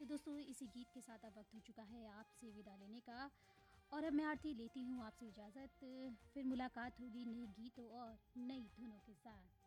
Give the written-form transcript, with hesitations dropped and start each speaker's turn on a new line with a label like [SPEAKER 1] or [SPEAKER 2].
[SPEAKER 1] तो दोस्तों इसी गीत के साथ अब वक्त हो चुका है आपसे विदा लेने का और अब मैं आरती लेती हूँ आपसे इजाज़त। फिर मुलाकात होगी नए गीतों और नई धुनों के साथ।